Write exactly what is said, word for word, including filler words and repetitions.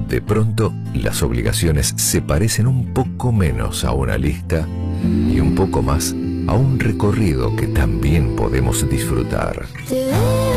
De pronto, las obligaciones se parecen un poco menos a una lista y un poco más a un recorrido que también podemos disfrutar.